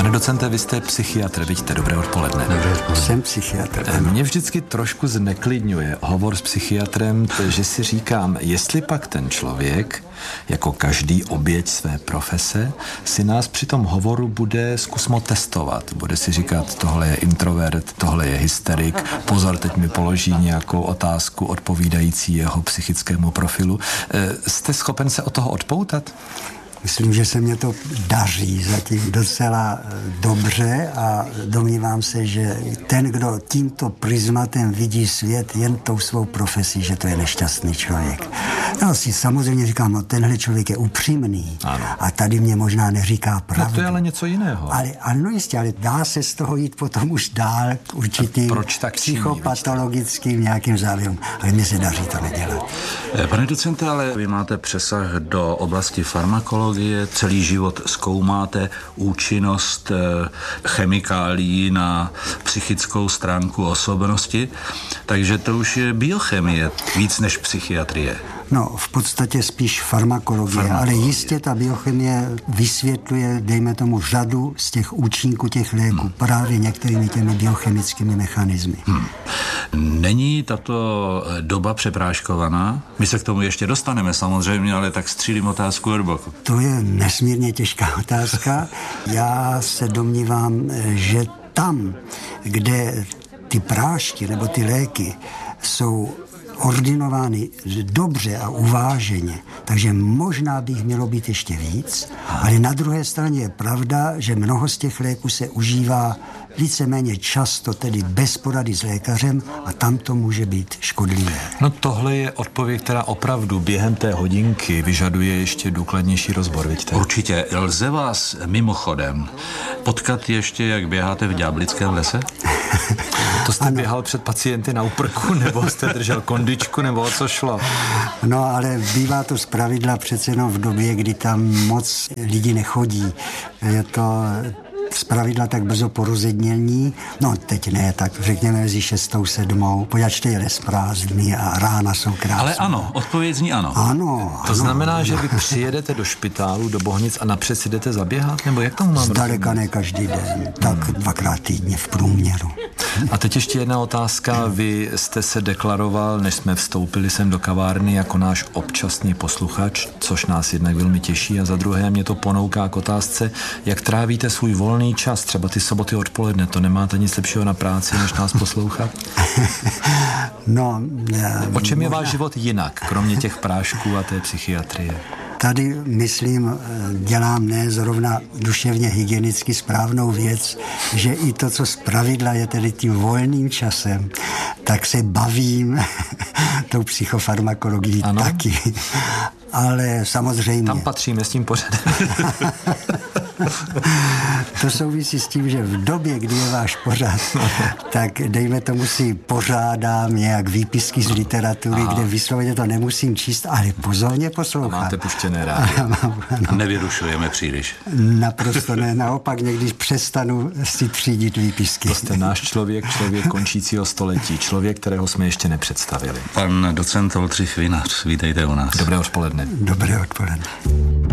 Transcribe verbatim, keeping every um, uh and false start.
Pane docente, vy jste psychiatr, vidíte, dobré odpoledne. Dobré odpoledne. Jsem psychiatr. Mě vždycky trošku zneklidňuje hovor s psychiatrem, že si říkám, jestli pak ten člověk, jako každý oběť své profese, si nás při tom hovoru bude zkusmo testovat. Bude si říkat, tohle je introvert, tohle je hysterik, pozor, teď mi položí nějakou otázku odpovídající jeho psychickému profilu. Jste schopen se od toho odpoutat? Myslím, že se mě to daří zatím docela dobře a domnívám se, že ten, kdo tímto prismatem vidí svět jen tou svou profesí, že to je nešťastný člověk. Já si samozřejmě říkám, no tenhle člověk je upřímný. Ano. A tady mě možná neříká pravdu. No to je ale něco jiného. Ale, ano jistě, ale dá se z toho jít potom už dál k určitým psychopatologickým nějakým závěrům. Ale mně se daří to nedělat. Pane docente, ale vy máte přesah do oblasti farmakologie, celý život zkoumáte účinnost chemikálií na psychickou stránku osobnosti, takže to už je biochemie víc než psychiatrie. No, v podstatě spíš farmakologie, farmakologie, ale jistě ta biochemie vysvětluje, dejme tomu, řadu z těch účinků těch léků, hmm. právě některými těmi biochemickými mechanismy. Hmm. Není tato doba přepráškovaná? My se k tomu ještě dostaneme samozřejmě, ale tak střílím otázku od boku. To je nesmírně těžká otázka. Já se domnívám, že tam, kde ty prášky nebo ty léky jsou ordinovány dobře a uváženě, takže možná bych mělo být ještě víc, ale na druhé straně je pravda, že mnoho z těch léků se užívá víceméně často, tedy bez porady s lékařem a tam to může být škodlivé. No tohle je odpověď, která opravdu během té hodinky vyžaduje ještě důkladnější rozbor, vidíte? Určitě. Lze vás mimochodem potkat ještě, jak běháte v Ďáblickém lese? To jste ano. Běhal před pacienty na úprku, nebo jste držel kondičku, nebo o co šlo? No, ale bývá to zpravidla přece jenom v době, kdy tam moc lidí nechodí. Je to zpravidla tak brzo porozednění, no teď ne, tak řekněme mezi šestou, sedmou, poďačte je les prázdný a rána jsou krásné. Ale ano, odpověď zní ano. Ano. To ano. znamená, že vy přijedete do špitálu, do Bohnic a napřed si jdete zaběhat, nebo jak tomu mám Zdaleka ne každý den, tak hmm. dvakrát týdně v průměru. A teď ještě jedna otázka. Vy jste se deklaroval, než jsme vstoupili sem do kavárny, jako náš občasný posluchač, což nás jednak velmi těší, a za druhé mě to ponouká k otázce, jak trávíte svůj volný čas, třeba ty soboty odpoledne, to nemáte nic lepšího na práci, než nás poslouchat? No, o čem je váš život jinak, kromě těch prášků a té psychiatrie? Tady, myslím, dělám ne zrovna duševně hygienicky správnou věc, že i to, co zpravidla je tedy tím volným časem, tak se bavím tou psychofarmakologií taky. Ale samozřejmě... Tam patříme s tím pořadem. To souvisí s tím, že v době, kdy je váš pořad, tak dejme tomu si pořádám nějak výpisky z literatury, Aha. kde vysloveně to nemusím číst, ale pozorně poslouchat. A máte puštěné rádio. No. Nevyrušujeme příliš. Naprosto ne, naopak někdy přestanu si třídit výpisky. To jste náš člověk, člověk končícího století, člověk, kterého jsme ještě nepředstavili. Pan docent Oldřich Vinař, vítejte u nás. Dobré odpoledne. Dobré odpoledne.